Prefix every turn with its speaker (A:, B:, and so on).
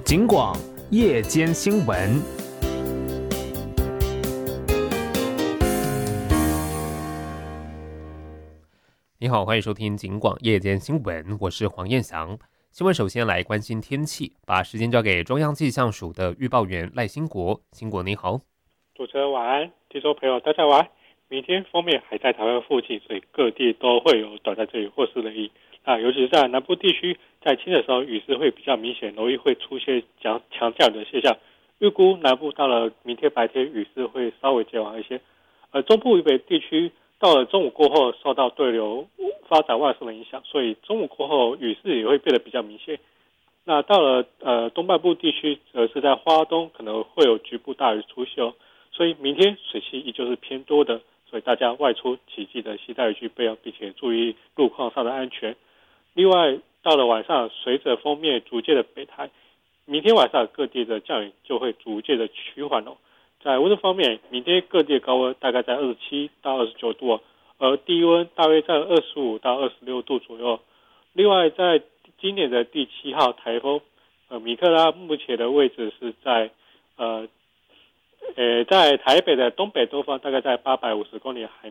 A: 警广夜间新闻。你好，欢迎收听警广夜间新闻，我是黄彦翔。新闻首先来关心天气，把时间交给中央气象署的预报员赖兴国。兴国你好。
B: 主持人晚安，听众朋友大家晚安。明天锋面还在台湾附近，所以各地都会有短暂阵雨或是雷雨。尤其是在南部地区，在清晨的时候雨势会比较明显，容易会出现强降雨的现象。预估南部到了明天白天雨势会稍微减缓一些，中部以北地区到了中午过后，受到对流发展外送的影响，所以中午过后雨势也会变得比较明显。那到了东半部地区，是在花东可能会有局部大雨出现哦。所以明天水汽依旧是偏多的，所以大家外出请记得携带雨具备哦，并且注意路况上的安全。另外，到了晚上，随着锋面逐渐的北抬，明天晚上各地的降雨就会逐渐的趋缓哦。在温度方面，明天各地的高温大概在27到29度哦，而低温大约在25到26度左右。另外，在今年的第7号台风米克拉目前的位置是在在台北的东北东方，大概在850公里海